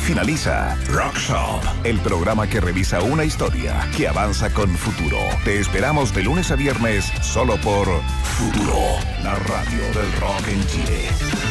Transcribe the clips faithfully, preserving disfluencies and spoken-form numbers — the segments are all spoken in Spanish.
Finaliza Rock Shop, el programa que revisa una historia que avanza con futuro. Te esperamos de lunes a viernes solo por Futuro, la radio del rock en Chile.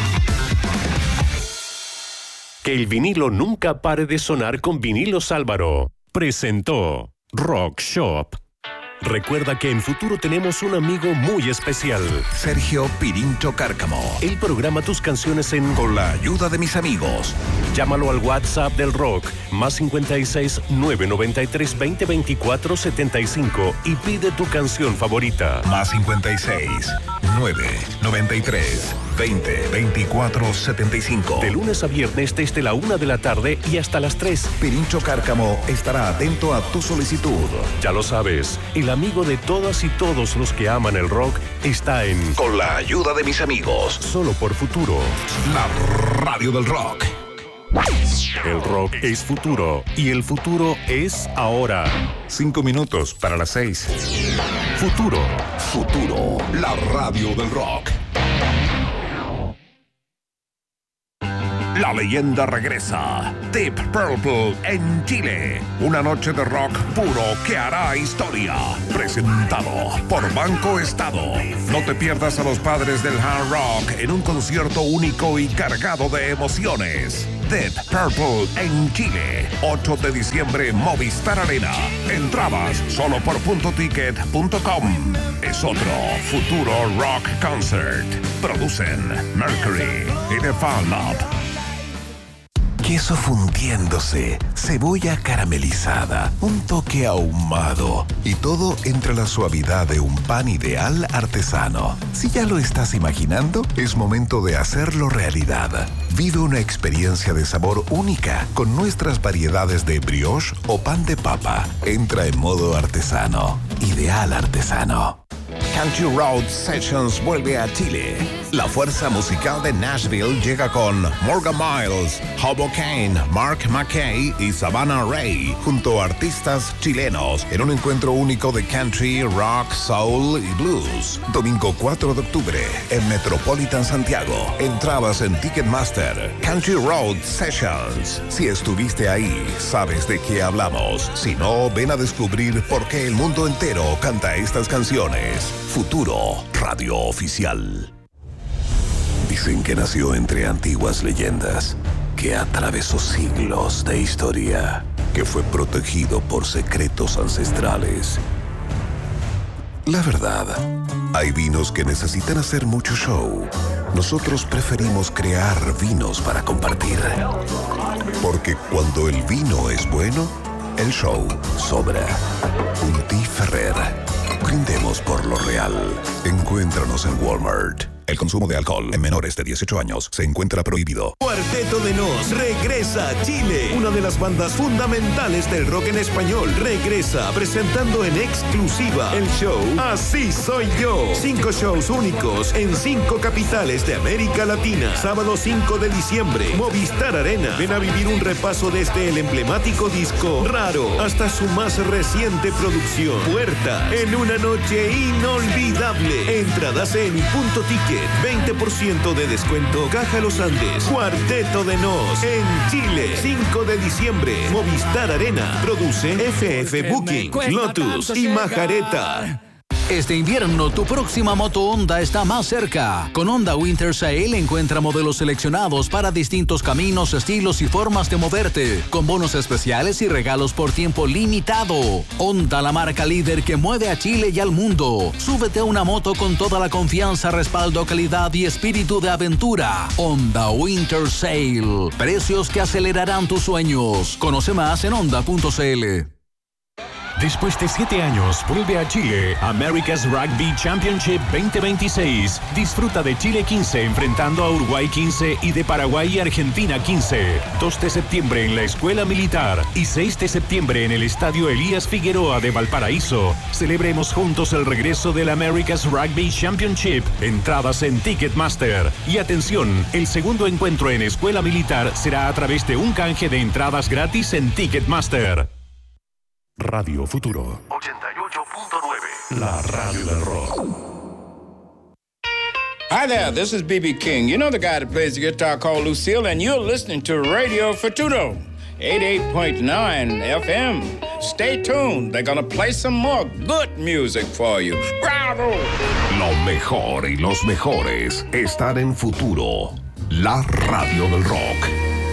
Que el vinilo nunca pare de sonar con Vinilos Álvaro. Presentó Rock Shop. Recuerda que en Futuro tenemos un amigo muy especial. Sergio Pirincho Cárcamo. Él programa tus canciones en Con la ayuda de mis amigos. Llámalo al WhatsApp del rock, más cincuenta y seis, nueve noventa y tres, veinte, veinticuatro, setenta y cinco y pide tu canción favorita. Más cincuenta y seis, nueve noventa y tres, veinte, veinticuatro, setenta y cinco. De lunes a viernes desde la una de la tarde y hasta las tres. Pirincho Cárcamo estará atento a tu solicitud. Ya lo sabes, el amigo de todas y todos los que aman el rock está en Con la ayuda de mis amigos. Solo por Futuro. La radio del rock. El rock es futuro y el futuro es ahora. Cinco minutos para las seis. Futuro. Futuro, la radio del rock. La leyenda regresa. Deep Purple en Chile. Una noche de rock puro que hará historia. Presentado por Banco Estado. No te pierdas a los padres del hard rock en un concierto único y cargado de emociones. Deep Purple en Chile. ocho de diciembre, Movistar Arena. Entradas solo por punto ticket punto com. Es otro Futuro Rock Concert. Producen Mercury y The Fan Up. Queso fundiéndose, cebolla caramelizada, un toque ahumado y todo entre la suavidad de un pan ideal artesano. Si ya lo estás imaginando, es momento de hacerlo realidad. Vive una experiencia de sabor única con nuestras variedades de brioche o pan de papa. Entra en modo artesano. Ideal artesano. Country Road Sessions vuelve a Chile. La fuerza musical de Nashville llega con Morgan Miles, Hobo Kane, Mark McKay y Savannah Ray, junto a artistas chilenos, en un encuentro único de country, rock, soul y blues. Domingo cuatro de octubre, en Metropolitan Santiago. Entradas en Ticketmaster. Country Road Sessions. Si estuviste ahí, sabes de qué hablamos. Si no, ven a descubrir por qué el mundo entero canta estas canciones. Futuro, radio oficial. Dicen que nació entre antiguas leyendas, que atravesó siglos de historia, que fue protegido por secretos ancestrales. La verdad, hay vinos que necesitan hacer mucho show. Nosotros preferimos crear vinos para compartir. Porque cuando el vino es bueno, el show sobra. Unti Ferrer. Brindemos por lo real. Encuéntranos en Walmart. El consumo de alcohol en menores de dieciocho años se encuentra prohibido. Cuarteto de Nos regresa a Chile. Una de las bandas fundamentales del rock en español regresa presentando en exclusiva el show Así Soy Yo. Cinco shows únicos en cinco capitales de América Latina. Sábado cinco de diciembre, Movistar Arena. Ven a vivir un repaso desde el emblemático disco Raro hasta su más reciente producción Puertas, en una noche inolvidable. Entradas en Punto Ticket. veinte por ciento de descuento. Caja Los Andes. Cuarteto de Nos en Chile. cinco de diciembre. Movistar Arena. Produce F F Booking, Lotus y Majareta. Este invierno, tu próxima moto Honda está más cerca. Con Honda Winter Sale encuentra modelos seleccionados para distintos caminos, estilos y formas de moverte, con bonos especiales y regalos por tiempo limitado. Honda, la marca líder que mueve a Chile y al mundo. Súbete a una moto con toda la confianza, respaldo, calidad y espíritu de aventura. Honda Winter Sale. Precios que acelerarán tus sueños. Conoce más en honda punto c l. Después de siete años, vuelve a Chile America's Rugby Championship veinte veintiséis. Disfruta de Chile quince enfrentando a Uruguay quince y de Paraguay y Argentina quince. dos de septiembre en la Escuela Militar y seis de septiembre en el Estadio Elías Figueroa de Valparaíso. Celebremos juntos el regreso del America's Rugby Championship. Entradas en Ticketmaster. Y atención, el segundo encuentro en Escuela Militar será a través de un canje de entradas gratis en Ticketmaster. Radio Futuro ochenta y ocho punto nueve. La radio del rock. Hi there, this is B B King. You know the guy that plays the guitar called Lucille, and you're listening to Radio Futuro, eighty-eight point nine F M. Stay tuned, they're gonna play some more good music for you. ¡Bravo! Lo mejor y los mejores están en Futuro, la radio del rock.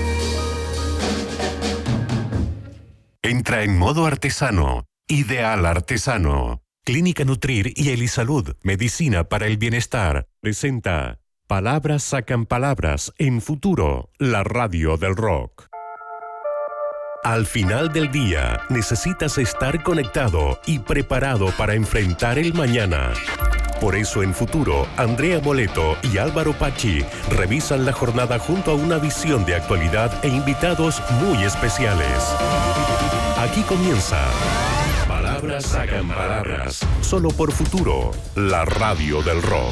Entra en modo artesano. Ideal Artesano. Clínica Nutrir y Elisalud, medicina para el bienestar, presenta Palabras sacan palabras en Futuro, la radio del rock. Al final del día, necesitas estar conectado y preparado para enfrentar el mañana. Por eso en Futuro, Andrea Moleto y Álvaro Pachi revisan la jornada junto a una visión de actualidad e invitados muy especiales. Aquí comienza Palabras sacan palabras, solo por Futuro, la radio del rock.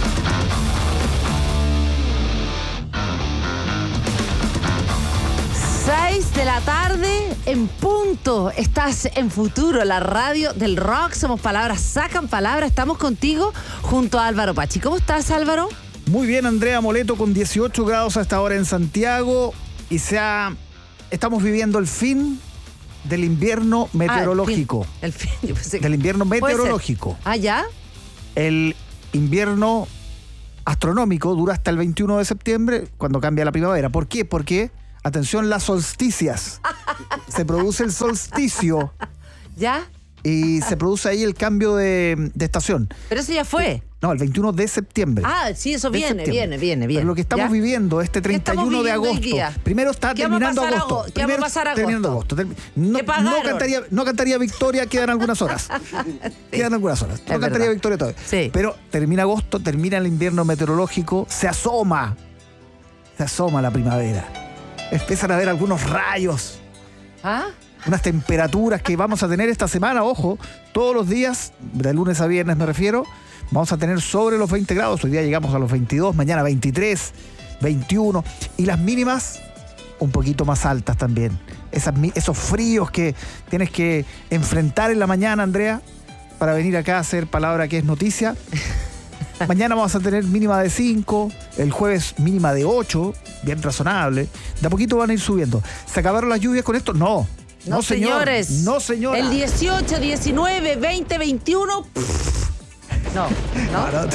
seis de la tarde en punto. Estás en Futuro, la radio del rock. Somos Palabras sacan palabras. Estamos contigo junto a Álvaro Pachi. ¿Cómo estás, Álvaro? Muy bien, Andrea Moleto, con dieciocho grados hasta ahora en Santiago. Y se ha... estamos viviendo el fin del invierno meteorológico. Ah, el fin, el fin. Yo pensé que... Del invierno meteorológico. Ah, ¿ya? El invierno astronómico dura hasta el veintiuno de septiembre, cuando cambia la primavera. ¿Por qué? Porque, atención, las solsticias. Se produce el solsticio. ¿Ya? Y se produce ahí el cambio de, de estación. Pero eso ya fue. No, el veintiuno de septiembre. Ah, sí, eso De viene, septiembre. viene, viene, viene. Pero lo que estamos ¿Ya? viviendo este treinta y uno de agosto. Primero está ¿Qué va a terminando pasar agosto. agosto? ¿Qué va a Primero pasar agosto? terminando agosto. Termi- No, ¿Qué pagaron? no cantaría, no cantaría Victoria, quedan algunas horas. Quedan algunas horas. No Es cantaría verdad. Victoria todavía. Sí. Pero termina agosto, termina el invierno meteorológico, se asoma. Se asoma la primavera. Empiezan a haber algunos rayos. ¿Ah? Unas temperaturas que vamos a tener esta semana, ojo, todos los días, de lunes a viernes me refiero, vamos a tener sobre los veinte grados. Hoy día llegamos a los veintidós, mañana veintitrés, veintiuno. Y las mínimas un poquito más altas también. Esas, esos fríos que tienes que enfrentar en la mañana, Andrea, para venir acá a hacer palabra que es noticia. Mañana vamos a tener mínima de cinco, el jueves mínima de ocho, bien razonable. De a poquito van a ir subiendo. ¿Se acabaron las lluvias con esto? No. No, No, señor. señores. No, señora. El dieciocho, diecinueve, veinte, veintiuno. Pff. No, no. No,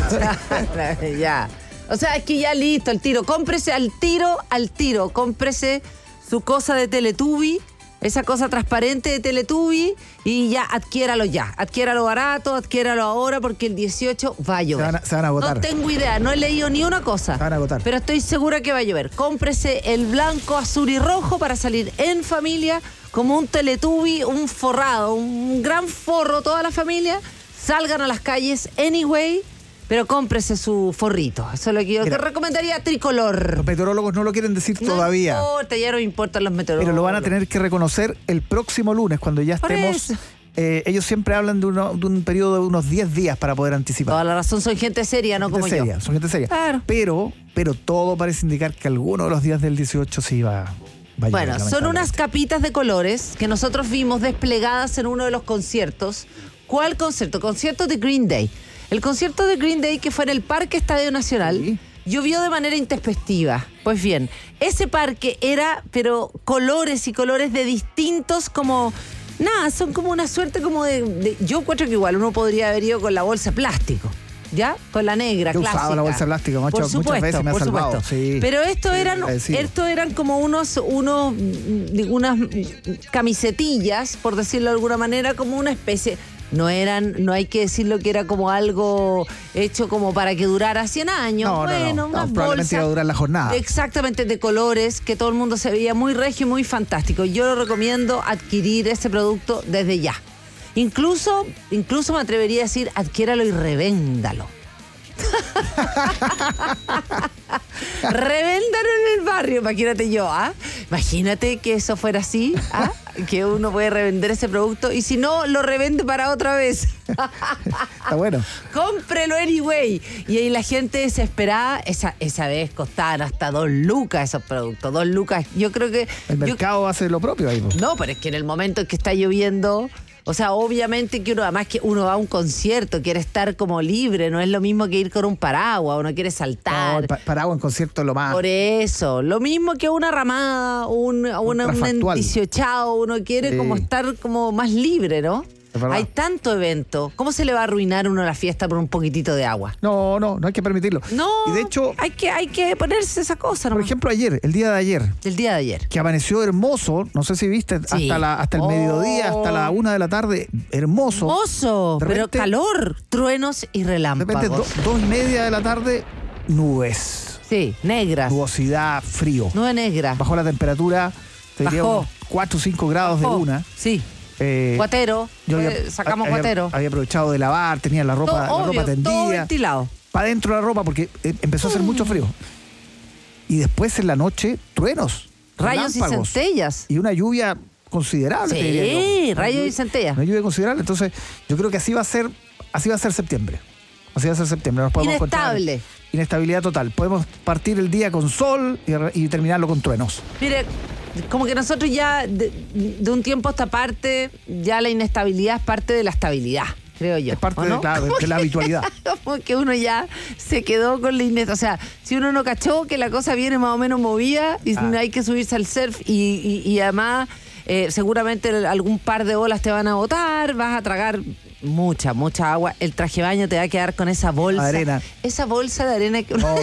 no. Ya. O sea, es que ya listo, el tiro. Cómprese al tiro, al tiro. Cómprese su cosa de Teletubby, esa cosa transparente de Teletubby, y ya adquiéralo ya. Adquiéralo barato, adquiéralo ahora, porque el dieciocho va a llover. Se van a, se van a agotar. No tengo idea, no he leído ni una cosa. Se van a agotar. Pero estoy segura que va a llover. Cómprese el blanco, azul y rojo para salir en familia, como un Teletubby, un forrado, un gran forro, toda la familia. Salgan a las calles anyway, pero cómprese su forrito. Eso es lo que yo Mira, te recomendaría, tricolor. Los meteorólogos no lo quieren decir No todavía. importa, ya no importan los meteorólogos. Pero lo van a tener que reconocer el próximo lunes, cuando ya Por estemos... eso. Eh, ellos siempre hablan de, uno, de un periodo de unos diez días para poder anticipar. Toda la razón, son gente seria, no Gente como seria, yo. son gente seria. Claro. Pero, pero todo parece indicar que alguno de los días del dieciocho sí va, va a llover, Bueno, son unas lamentablemente. capitas de colores que nosotros vimos desplegadas en uno de los conciertos. ¿Cuál concierto? Concierto de Green Day. El concierto de Green Day que fue en el Parque Estadio Nacional. Sí. Llovió de manera intempestiva. Pues bien, ese parque era, pero colores y colores de distintos como... Nada, son como una suerte como de, de... Yo encuentro que igual uno podría haber ido con la bolsa plástico. ¿Ya? Con la negra, He usado clásica. la bolsa plástica, macho, Por muchas supuesto, veces me ha por salvado, supuesto. sí. Pero esto Sí, eran, agradecido. esto eran como unos, unos, mm, unas camisetillas, por decirlo de alguna manera, como una especie... No eran, no hay que decirlo que era como algo hecho como para que durara cien años. No, no, bueno, no. unas No, probablemente bolsas iba a durar la jornada. Exactamente, de colores, que todo el mundo se veía muy regio y muy fantástico. Yo lo recomiendo adquirir ese producto desde ya. Incluso, incluso me atrevería a decir, adquiéralo y revéndalo. Revéndalo en el barrio, imagínate yo, ¿ah? Imagínate que eso fuera así, ¿ah? Que uno puede revender ese producto y si no, lo revende para otra vez. Está bueno. Cómprelo anyway. Y ahí la gente desesperada, esa, esa vez costaban hasta dos lucas esos productos, dos lucas. Yo creo que... El yo- mercado hace lo propio ahí. po. no, pero es que en el momento en que está lloviendo, O sea, obviamente que uno, además que uno va a un concierto, quiere estar como libre, no es lo mismo que ir con un paraguas, uno quiere saltar. No, el pa- paraguas en concierto es lo más. Por eso, lo mismo que una ramada, un, una, un Contrafactual. dieciochavo, uno quiere Sí. como estar como más libre, ¿no? Es verdad. Hay tanto evento, ¿cómo se le va a arruinar uno la fiesta por un poquitito de agua? No, no, no hay que permitirlo. No, Y de hecho, hay que, hay que ponerse esa cosa, por ¿no? ejemplo, ayer, el día de ayer, Del día de ayer. que amaneció hermoso, no sé si viste, Sí. hasta, la, hasta el Oh. mediodía, hasta la una de la tarde, hermoso. Hermoso, De pero repente- calor, truenos y De repente, relámpagos. do- dos y media de la tarde, nubes, Sí, negras. nubosidad, frío. Nube negra. Bajó la temperatura, te diría Bajó. unos cuatro o cinco grados Bajó. de una. Sí. Eh, Guatero. yo Fue- había- sacamos había- guatero. Había aprovechado de lavar, tenía la ropa, Todo, la obvio, ropa todo tendida. ventilado. Para adentro la ropa porque eh, empezó a hacer mucho frío. Y después en la noche, truenos. Rayos y relámpagos, centellas. Y una lluvia considerable. te diría Sí, yo. rayos Una y llu- centellas. Una lluvia considerable. Entonces, yo creo que así va a ser, así va a ser septiembre. Así va a ser septiembre. Nos podemos encontrar- Inestable. Inestabilidad total. Podemos partir el día con sol y, re- y terminarlo con truenos. Mire, como que nosotros ya de, de un tiempo a esta parte, ya la inestabilidad es parte de la estabilidad, creo yo. Es parte ¿o de, no? claro, de- de la habitualidad. Como que uno ya se quedó con la inestabilidad. O sea, si uno no cachó que la cosa viene más o menos movida y Ah. hay que subirse al surf y, y- y además eh, seguramente algún par de olas te van a botar, vas a tragar mucha, mucha agua. El traje de baño te va a quedar con esa bolsa. Arena. Esa bolsa de arena que uno... Ok.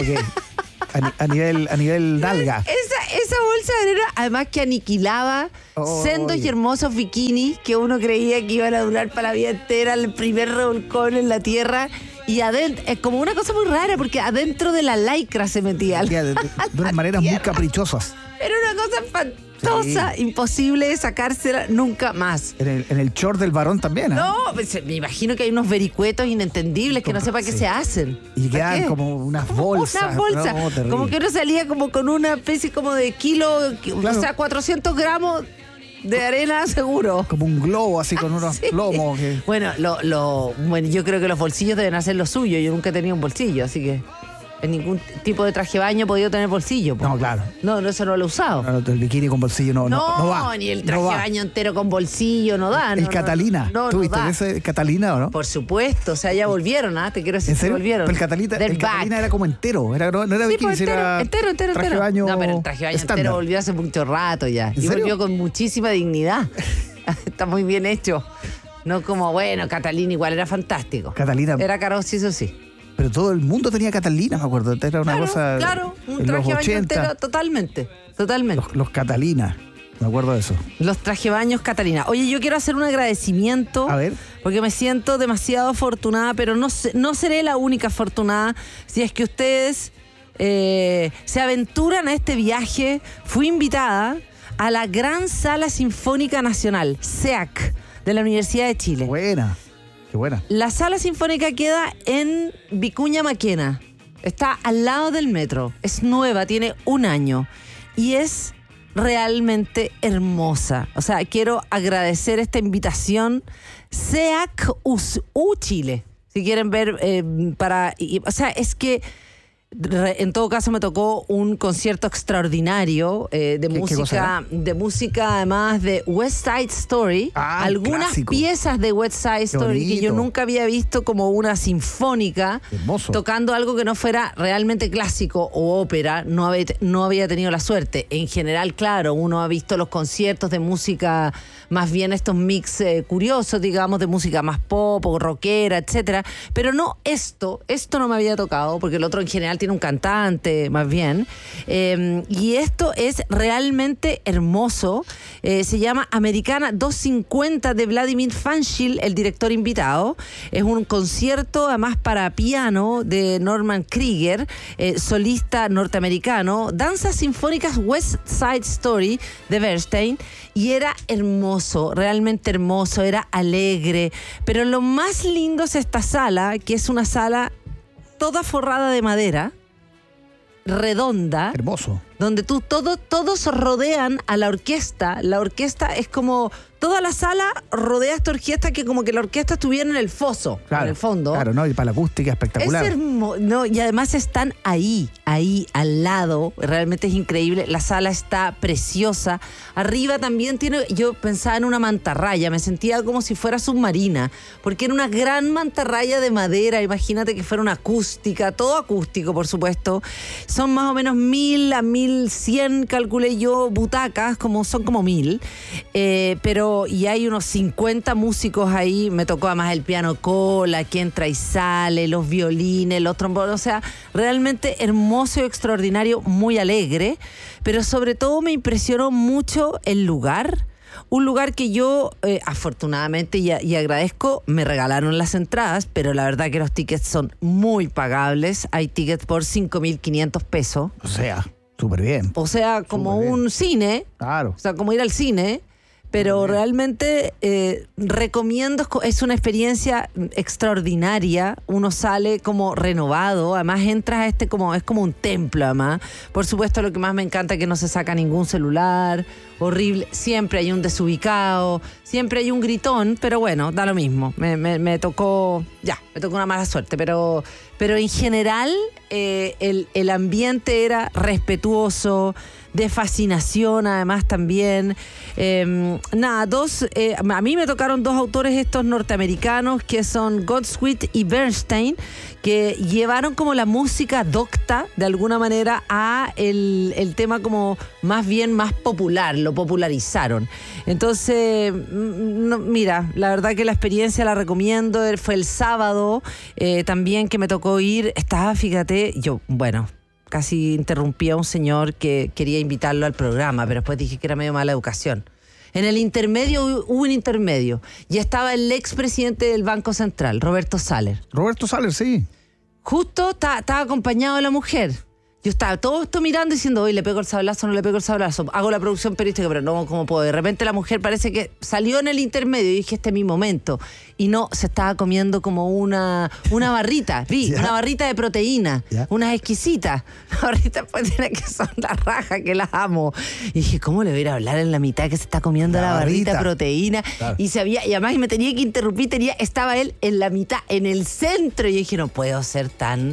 A, ni- a nivel, a nivel nalga. Esa, esa bolsa de arena, además que aniquilaba Oh, sendos y oye. hermosos bikinis que uno creía que iban a durar para la vida entera, el primer revolcón en la tierra. Y adentro, es como una cosa muy rara, porque adentro de la lycra se metía. De, de- de unas maneras muy caprichosas. Era una cosa espantosa, imposible de sacársela nunca más. En el, en el short del varón también. ¿eh? No, pues, me imagino que hay unos vericuetos inentendibles que no sé para qué Sí. se hacen. Y ¿Para quedan qué? como unas bolsas. Unas bolsas. No, terrible. como que uno salía como con una especie como de kilo, Claro. o sea, cuatrocientos gramos de arena seguro. Como un globo así con unos Sí. plomos. Que... Bueno, lo, lo, bueno, yo creo que los bolsillos deben hacer lo suyo. Yo nunca he tenido un bolsillo, así que en ningún tipo de traje de baño he podido tener bolsillo. po. No, claro. No, no, eso no lo he usado. No, no, el bikini con bolsillo no, no, no va. ni el no traje va. de baño entero con bolsillo no da. El no, no, Catalina. No, no, ¿Tú no viste da. ese Catalina o no? Por supuesto, o sea, ya volvieron, ¿ah? Te quiero decir ¿En que serio? volvieron. Pero el Catalina, They're el Catalina back. era como entero. Era, no, no era Sí, bikini, pues, era entero, entero, entero, traje entero. de baño No, pero el traje de baño estándar. entero volvió hace mucho rato ya. ¿En Y serio? volvió con muchísima dignidad. Está muy bien hecho. No como, bueno, Catalina igual era fantástico. Catalina. Era caro, sí, eso sí. Pero todo el mundo tenía Catalina, me acuerdo. Era una Claro, cosa. claro, un en traje los de baño ochenta, entero, totalmente, totalmente. Los, los Catalina. Me acuerdo de eso. Los traje baños Catalina. Oye, yo quiero hacer un agradecimiento. A ver. Porque me siento demasiado afortunada, pero no, sé- no seré la única afortunada si es que ustedes eh, se aventuran a este viaje. Fui invitada a la Gran Sala Sinfónica Nacional, S E A C, de la Universidad de Chile. Buena. Qué buena. La Sala Sinfónica queda en Vicuña Maquena. Está al lado del metro. Es nueva, tiene un año. Y es realmente hermosa. O sea, quiero agradecer esta invitación. S E A C U Chile. Si quieren ver eh, para... y- o sea, es que... re- En todo caso me tocó un concierto extraordinario eh, de ¿Qué- qué cosa música, de música además de West Side Story. Ah, un Algunas clásico. piezas de West Side Story que yo bonito. nunca había visto como una sinfónica Hermoso. tocando algo que no fuera realmente clásico o ópera. No había, no había tenido la suerte. En general, claro, uno ha visto los conciertos de música, más bien estos mix eh, curiosos, digamos, de música más pop o rockera, etcétera. Pero no esto, esto no me había tocado, porque el otro en general tiene un cantante, más bien. Eh, y esto es realmente hermoso. Eh, se llama Americana doscientos cincuenta de Vladimir Fanchil, el director invitado. Es un concierto además para piano de Norman Krieger, eh, solista norteamericano. Danzas sinfónicas West Side Story de Bernstein. Y era hermoso, realmente hermoso, era alegre. Pero lo más lindo es esta sala, que es una sala toda forrada de madera, redonda, Hermoso. donde tú todo, todos rodean a la orquesta. La orquesta es como toda la sala rodea esta orquesta, que como que la orquesta estuviera en el foso, Claro, en el fondo. Claro, ¿no? Y para la acústica espectacular. Es hermo- no, y además están ahí, ahí, al lado. Realmente es increíble. La sala está preciosa. Arriba también tiene, yo pensaba en una mantarraya, me sentía como si fuera submarina, porque era una gran mantarraya de madera. Imagínate que fuera una acústica, todo acústico, por supuesto. Son más o menos mil a mil cien, calculé yo, butacas, como son como mil. Eh, pero y hay unos cincuenta músicos ahí. Me tocó además el piano cola, que entra y sale, los violines, los trombones. O sea, realmente hermoso y extraordinario, muy alegre. Pero sobre todo me impresionó mucho el lugar. Un lugar que yo, eh, afortunadamente, y, y agradezco, me regalaron las entradas, pero la verdad que los tickets son muy pagables. Hay tickets por cinco mil quinientos pesos. O sea, súper bien. O sea, como Súper bien. un cine. Claro. O sea, como ir al cine. Pero realmente eh, recomiendo, es co- es una experiencia extraordinaria. Uno sale como renovado. Además entras a este como, es como un templo además. Por supuesto, lo que más me encanta es que no se saca ningún celular. Horrible. Siempre hay un desubicado. Siempre hay un gritón. Pero bueno, da lo mismo. Me, me, me tocó, ya, me tocó una mala suerte. Pero, pero en general eh, el, el ambiente era respetuoso, de fascinación además también. Eh, nada, dos, eh, a mí me tocaron dos autores estos norteamericanos que son Goldsmith y Bernstein, que llevaron como la música docta de alguna manera a el, el tema como más bien más popular, lo popularizaron. Entonces, no, mira, la verdad que la experiencia la recomiendo. Fue el sábado eh, también que me tocó ir. Estaba, fíjate, yo, bueno, casi interrumpí a un señor que quería invitarlo al programa, pero después dije que era medio mala educación. En el intermedio hubo un intermedio y estaba el expresidente del Banco Central, Roberto Saller. Roberto Saller, sí. Justo ta- estaba acompañado de la mujer. Yo estaba todo esto mirando diciendo, oye, le pego el sablazo, no le pego el sablazo. Hago la producción periodística, pero no, ¿cómo puedo? De repente la mujer parece que salió en el intermedio y dije, este es mi momento. Y no, se estaba comiendo como una, una barrita, vi, Ya. una barrita de proteína, Ya. unas exquisitas. Las barritas pues tienen que son la raja, que las amo. Y dije, ¿cómo le voy a ir a hablar en la mitad que se está comiendo la, La barrita de barrita. proteína? Claro. Y se había, y además me tenía que interrumpir, tenía, estaba él en la mitad, en el centro. Y yo dije, no puedo ser tan...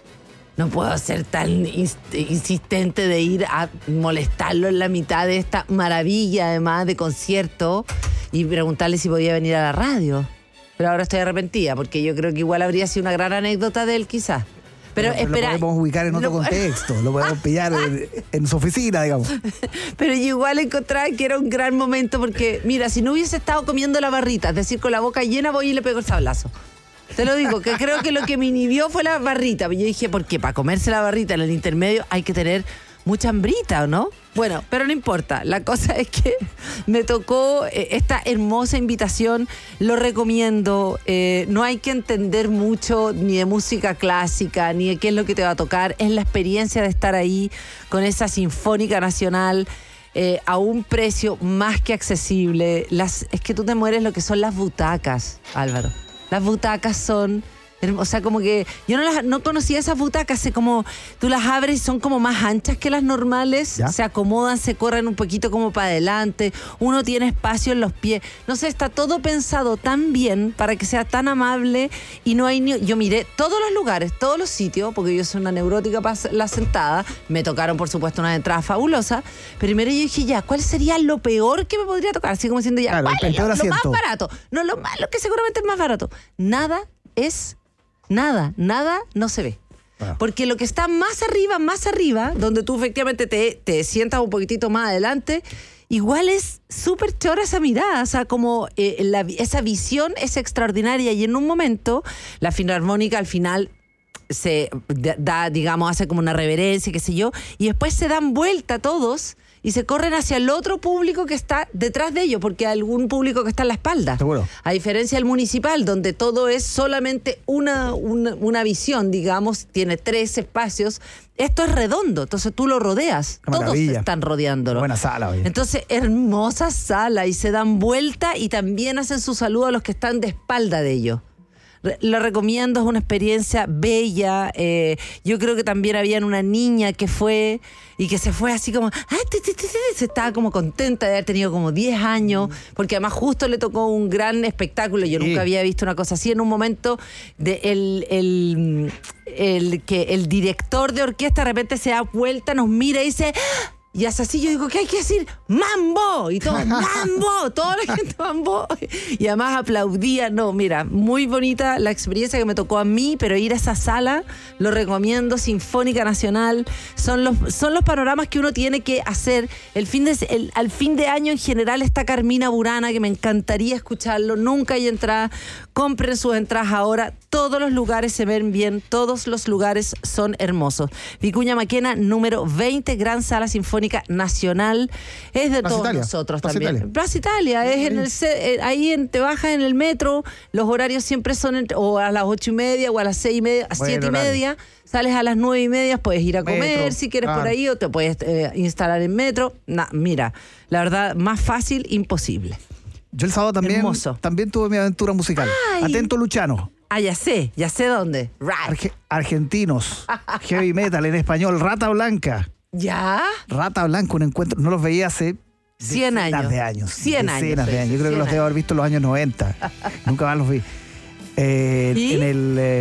No puedo ser tan ins- insistente de ir a molestarlo en la mitad de esta maravilla, además, de concierto, y preguntarle si podía venir a la radio. Pero ahora estoy arrepentida, porque yo creo que igual habría sido una gran anécdota de él, quizás. Pero, Pero espera. Lo podemos ubicar en otro lo- contexto. Lo podemos pillar en, en su oficina, digamos. Pero yo igual encontraba que era un gran momento, porque, mira, si no hubiese estado comiendo la barrita, es decir, con la boca llena, voy y le pego el sablazo. Te lo digo, que creo que lo que me inhibió fue la barrita. Yo dije, ¿por qué? Para comerse la barrita en el intermedio hay que tener mucha hambrita, ¿o no? Bueno, pero no importa. La cosa es que me tocó eh, esta hermosa invitación. Lo recomiendo. Eh, no hay que entender mucho ni de música clásica, ni de qué es lo que te va a tocar. Es la experiencia de estar ahí con esa Sinfónica Nacional. Eh, a un precio más que accesible. Las, es que tú te mueres lo que son las butacas, Álvaro. Las butacas son, o sea, como que yo no las no conocía esas butacas, sé como tú las abres y son como más anchas que las normales, ¿Ya? se acomodan, se corren un poquito como para adelante, uno tiene espacio en los pies, no sé, está todo pensado tan bien para que sea tan amable y no hay ni... Yo miré todos los lugares, todos los sitios, porque yo soy una neurótica para la sentada, me tocaron por supuesto unas entradas fabulosas, pero primero yo dije ya, ¿cuál sería lo peor que me podría tocar? Así como diciendo ya, Claro, ¿cuál el es lo, peor lo más asiento. barato? No, lo malo que seguramente es más barato. Nada es... Nada, nada no se ve. Ah. Porque lo que está más arriba, más arriba, donde tú efectivamente te, te sientas un poquitito más adelante, igual es súper chora esa mirada, o sea, como eh, la, esa visión es extraordinaria y en un momento la Filarmónica al final se da, digamos, hace como una reverencia, qué sé yo, y después se dan vuelta todos y se corren hacia el otro público que está detrás de ellos, porque hay algún público que está en la espalda. Seguro. A diferencia del municipal, donde todo es solamente una, una, una visión, digamos, tiene tres espacios. Esto es redondo, entonces tú lo rodeas. Qué Todos maravilla. están rodeándolo. Buena sala, oye. Entonces, hermosa sala, y se dan vuelta y también hacen su saludo a los que están de espalda de ellos. Re- lo recomiendo, es una experiencia bella. Eh, yo creo que también había una niña que fue y que se fue así como, ah, ti, ti, ti, ti", se estaba como contenta de haber tenido como diez años, porque además justo le tocó un gran espectáculo. Yo Sí. nunca había visto una cosa así en un momento de el, el, el que el director de orquesta de repente se da vuelta, nos mira y dice, ¡ah! Y hace así, yo digo, ¿qué hay que decir? ¡Mambo! Y todo, ¡mambo! Toda la gente mambo. Y además aplaudía. No, mira, muy bonita la experiencia que me tocó a mí, pero ir a esa sala, lo recomiendo, Sinfónica Nacional. Son los, son los panoramas que uno tiene que hacer. El fin de, el, al fin de año en general está Carmina Burana, que me encantaría escucharlo. Nunca hay entrada. Compren sus entradas ahora. Todos los lugares se ven bien, todos los lugares son hermosos. Vicuña Maquena, número veinte, Gran Sala Sinfónica Nacional. Es de Plaza todos Italia. nosotros Plaza también. Italia. Plaza Italia, es en el ce- eh, ahí en, te bajas en el metro, los horarios siempre son entre- o a las ocho y media o a las seis y media, a Buen siete y horario. media, sales a las nueve y media, puedes ir a comer Metro, si quieres por claro. ahí o te puedes eh, instalar en metro. Nah, mira, la verdad, más fácil, imposible. Yo el sábado también, Hermoso. también tuve mi aventura musical. Ay. Atento, Luchano. Ah, ya sé, ya sé dónde. Right. Arge- argentinos. Heavy metal en español. Rata Blanca. ¿Ya? Rata Blanca, un encuentro. No los veía hace cien decenas años. de años. cien años. Decenas de sí, años. Yo creo que cien los debo haber visto en los años noventa. Nunca más los vi. Eh, ¿Y? En el. eh,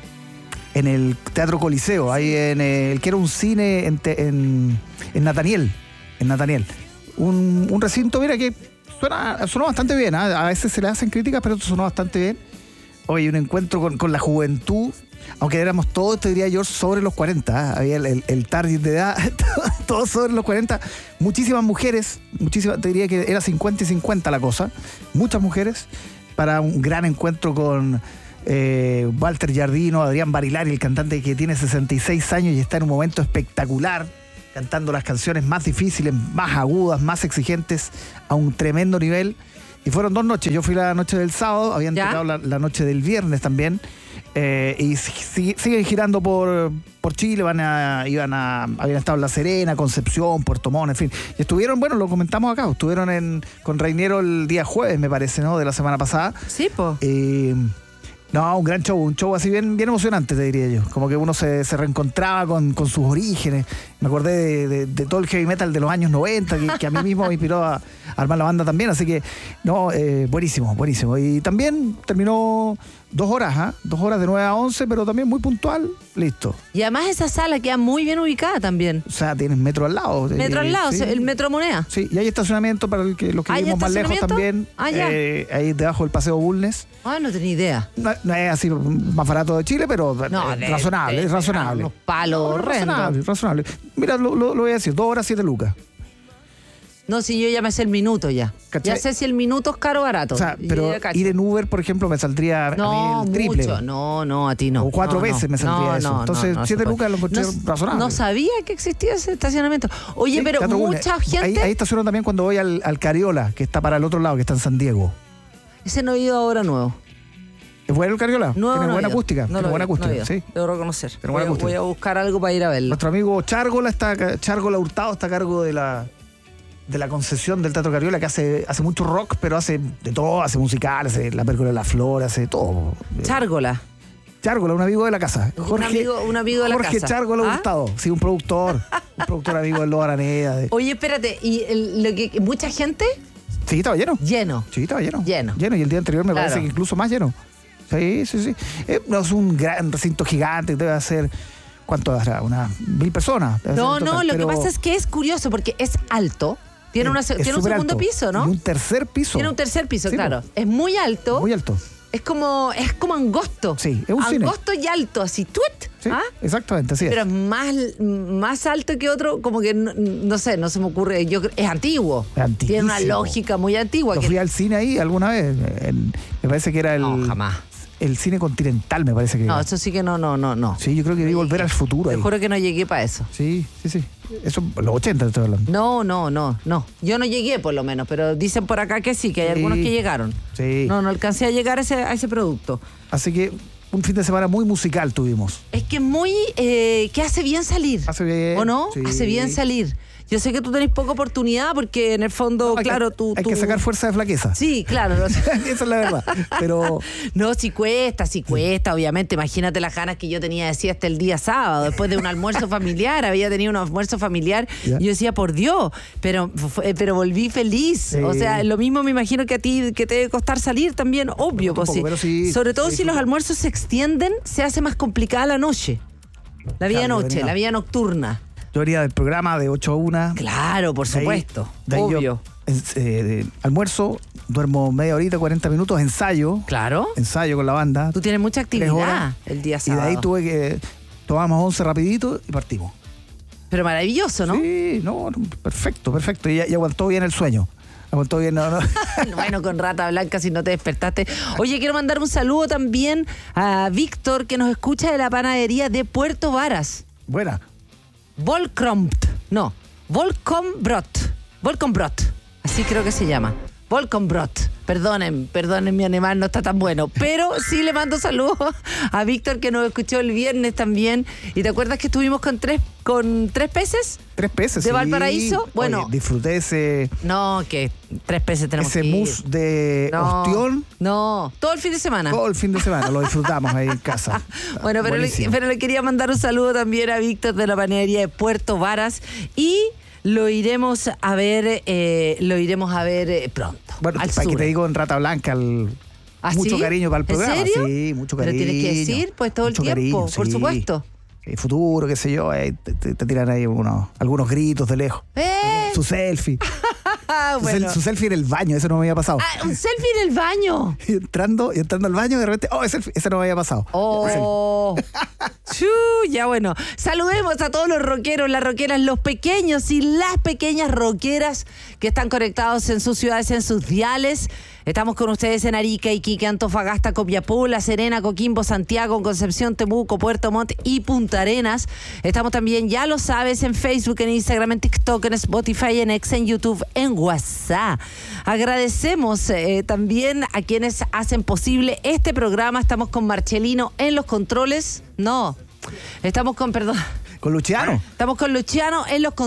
en el Teatro Coliseo, ahí en el que era un cine en, te- en, en Nataniel. En Nataniel. Un, un recinto, mira, que suena, sonó bastante bien. ¿ah? A veces se le hacen críticas, pero esto sonó bastante bien. Oye, un encuentro con, con la juventud, aunque éramos todos, te diría yo, sobre los cuarenta. ¿ah? Había el, el, el target de edad, todos sobre los cuarenta. Muchísimas mujeres, muchísimas, te diría que era cincuenta y cincuenta la cosa. Muchas mujeres, para un gran encuentro con eh, Walter Giardino, Adrián Barilari, el cantante que tiene sesenta y seis años y está en un momento espectacular, cantando las canciones más difíciles, más agudas, más exigentes, a un tremendo nivel. Y fueron dos noches. Yo fui la noche del sábado, habían ¿Ya? tocado la, la noche del viernes también. Eh, y si- si- siguen girando por, por Chile, van a, iban a, habían estado en La Serena, Concepción, Puerto Montt, en fin. Y estuvieron, bueno, lo comentamos acá, estuvieron en, con Reiniero el día jueves, me parece, ¿no? De la semana pasada. Sí, po. Eh, no, un gran show, un show así bien, bien emocionante, te diría yo. Como que uno se, se reencontraba con, con sus orígenes. Me acordé de, de- de todo el heavy metal de los años noventa, que, que a mí mismo me inspiró a, a armar la banda también. Así que, no, eh, buenísimo, buenísimo. Y también terminó dos horas, ¿ah? Dos horas de nueve a once, pero también muy puntual, listo. Y además esa sala queda muy bien ubicada también. O sea, tienes metro al lado. Metro eh, al lado, sí. el Metro Moneda. Sí, y hay estacionamiento para el que, los que ¿Hay vivimos más lejos estacionamiento? también. Ah, ya. eh, ahí debajo del Paseo Bulnes. Ah, no tenía idea. No, no es así más barato de Chile, pero No, eh, de- razonable, de- es razonable. Unos palos No, horrendos. razonable, razonable. Mira, lo, lo- lo voy a decir, dos horas, siete lucas. No, si yo ya me sé el minuto ya. ¿Cachai? Ya sé si el minuto es caro o barato. O sea, Yo pero ya cacho. ir en Uber, por ejemplo, me saldría a No, mí el triple. mucho. No, no, a ti no. O cuatro No, no. veces me saldría No, eso. no, Entonces, no, no siete se puede. lucas lo encontré no, razonable. No sabía que existía ese estacionamiento. Oye, Sí, pero Teatro Bulnes. mucha gente... Ahí, ahí estaciono también cuando voy al, al Cariola, que está para el otro lado, que está en San Diego. Ese no he ido ahora nuevo. ¿Es bueno el Cariola? No, Tiene no he buena ido. acústica. No tiene lo buena he ido, no acústica, he ido. sí. Debo reconocer. Pero Voy, buena a- voy acústica. a buscar algo para ir a verlo. Nuestro amigo Chárgola está Chárgola Hurtado está a cargo de la de la concesión del Teatro Cariola, que hace hace mucho rock, pero hace de todo, hace musical, hace La Pérgola de la Flor, hace todo. Chárgola. Chárgola, un amigo de la casa. Un Jorge, amigo- un amigo de la Jorge casa. Chárgola ¿Ah? Hurtado, sí, un productor, un productor amigo de Loa Araneda. de- Oye, espérate, y el- lo que mucha gente Sí, estaba lleno. lleno. Sí, estaba lleno. Lleno. Lleno, y el día anterior me Claro. parece que incluso más lleno. Sí, sí, sí. Eh, no, es un gran recinto gigante, debe ser, ¿cuánto hará? Unas mil personas. debe No, ser en no, total, lo que pero pasa es que es curioso porque es alto. Tiene, una, se- es tiene un súper segundo alto. piso, ¿no? Y un tercer piso. Tiene un tercer piso, Sí, claro. po. Es muy alto. Muy alto. Es como, es como angosto. Sí, es un cine. Angosto y alto, así, tuit. Sí, ¿Ah? exactamente, así es. Pero es más, más alto que otro, como que no, no sé, no se me ocurre. Yo creo- es antiguo. Es antiguísimo. Tiene una lógica muy antigua. Yo que- fui al cine ahí alguna vez. en- me parece que era el, No, jamás. el cine continental, me parece que No, era. eso sí que no, no, no, no. Sí, yo creo que vi Volver al Futuro Te ahí. juro que no llegué para eso. Sí, sí, sí. Eso, los ochenta estoy hablando. No, no, no, no. Yo no llegué por lo menos, pero dicen por acá que sí, que hay Sí. algunos que llegaron. Sí. No, no alcancé a llegar a ese, a ese producto. Así que un fin de semana muy musical tuvimos. Es que es muy, eh, que hace bien salir. Hace bien, ¿O no? sí. Hace bien salir. Yo sé que tú tenés poca oportunidad porque en el fondo, No, claro, que, tú... Hay tú... que sacar fuerza de flaqueza. Sí, claro. No, Esa es la verdad. Pero... no, sí cuesta, sí cuesta, obviamente. Imagínate las ganas que yo tenía de siesta el día sábado, después de un almuerzo familiar. Había tenido un almuerzo familiar. ¿Ya? Y yo decía, por Dios, pero, pero volví feliz. Sí. O sea, lo mismo me imagino que a ti, que te debe costar salir también, obvio. Pues, Tampoco, sí. pero sí, Sobre todo sí, si los disfruto. almuerzos se extienden, se hace más complicada la noche. La vida Claro, yo noche, venía- la vida nocturna. Yo venía del programa de ocho a una. Claro, por De ahí- supuesto. de ahí yo, obvio. es- eh, de- almuerzo, duermo media horita, cuarenta minutos, ensayo. Claro. Ensayo con la banda. Tú tienes mucha tres horas, actividad el día Y sábado. de ahí tuve que. Tomamos once rapidito y partimos. Pero maravilloso, ¿no? Sí, no, no, perfecto, perfecto. Y, ya- y aguantó bien el sueño. Aguantó bien, no, no. Bueno, con Rata Blanca, si no te despertaste. Oye, quiero mandar un saludo también a Víctor, que nos escucha de la panadería de Puerto Varas. Buena. Volcromt. No, Volcombrot. Volcombrot. Así creo que se llama. Volcombrot. Perdonen, perdonen, mi alemán no está tan bueno. Pero sí le mando saludos a Víctor, que nos escuchó el viernes también. ¿Y te acuerdas que estuvimos con tres, con tres peces? Tres peces. ¿De sí. Valparaíso? Bueno. Oye, disfruté ese, No, que tres peces tenemos ese que ir. mousse de No, ostión. no, todo el fin de semana. Todo el fin de semana lo disfrutamos ahí en casa. Bueno, pero le, Buenísimo. pero le quería mandar un saludo también a Víctor de la panadería de Puerto Varas y lo iremos a ver, eh, lo iremos a ver eh, pronto. Bueno, al para que sur. te digo en Rata Blanca, el, ¿Ah, mucho sí? cariño para el ¿En programa. serio? Sí, mucho Pero cariño. tienes que decir, pues, todo el mucho tiempo, cariño, por sí. supuesto. Sí, futuro, qué sé yo, eh, te, te- te tiran ahí unos, algunos gritos de lejos. ¡Eh! Su selfie. Ah, Su, bueno. sel- su selfie en el baño, eso no me había pasado. Ah, un selfie en el baño. Y entrando, y entrando al baño, de repente, oh, es selfie, eso no me había pasado. Oh. Chu, ya bueno. Saludemos a todos los rockeros, las rockeras, los pequeños y las pequeñas rockeras que están conectados en sus ciudades, en sus diales. Estamos con ustedes en Arica, Iquique, Antofagasta, Copiapó, La Serena, Coquimbo, Santiago, Concepción, Temuco, Puerto Montt y Punta Arenas. Estamos también, ya lo sabes, en Facebook, en Instagram, en TikTok, en Spotify, en X, en YouTube, en WhatsApp. Agradecemos eh, también a quienes hacen posible este programa. Estamos con Marcelino en los controles. No, estamos con, perdón, Con Luciano. estamos con Luciano en los controles.